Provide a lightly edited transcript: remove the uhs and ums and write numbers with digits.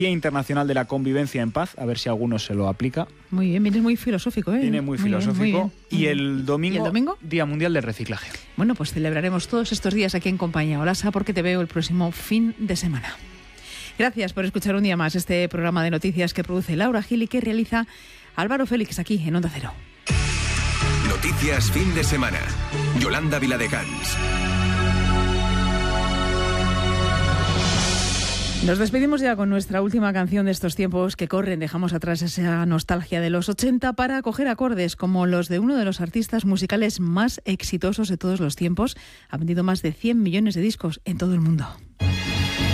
Día Internacional de la Convivencia en Paz, a ver si alguno se lo aplica. Muy bien, vienes muy filosófico, ¿eh? Viene muy filosófico. Bien, muy bien. Y el domingo, Día Mundial del Reciclaje. Bueno, pues celebraremos todos estos días aquí en Compañía Olasa, porque te veo el próximo fin de semana. Gracias por escuchar un día más este programa de noticias que produce Laura Gil y que realiza Álvaro Félix aquí en Onda Cero. Noticias fin de semana. Yolanda Viladecans. Nos despedimos ya con nuestra última canción de estos tiempos que corren. Dejamos atrás esa nostalgia de los 80 para coger acordes como los de uno de los artistas musicales más exitosos de todos los tiempos. Ha vendido más de 100 millones de discos en todo el mundo.